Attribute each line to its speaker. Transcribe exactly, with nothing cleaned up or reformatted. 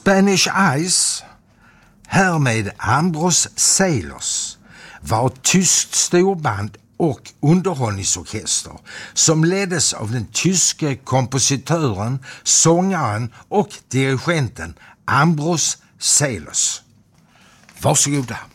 Speaker 1: Spanish Eyes, härmed Ambros Sailors, var ett tyskt storband och underhållningsorkester som leddes av den tyske kompositören, sångaren och dirigenten Ambros Sailors. Varsågoda.